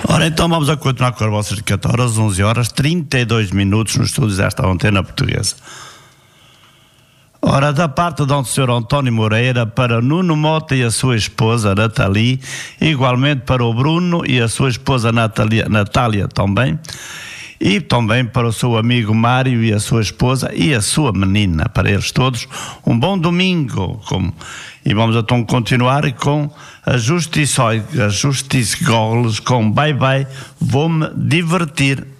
Ora, então vamos a continuar com as vossas dedicatórias, 11 horas 32 minutos nos estúdios desta antena portuguesa. Ora, da parte do Sr. António Moreira para Nuno Mota e a sua esposa Nathalie, igualmente para o Bruno e a sua esposa Natália também, e também para o seu amigo Mário e a sua esposa e a sua menina, para eles todos, um bom domingo. E vamos então continuar com a Justice Goles com Bye Bye, vou-me divertir.